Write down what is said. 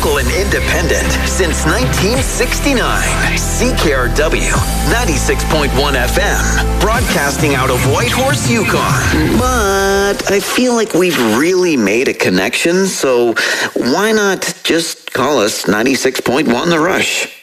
local and independent since 1969. CKRW 96.1 FM, broadcasting out of Whitehorse, Yukon. But I feel like we've really made a connection, so why not just call us 96.1 The Rush?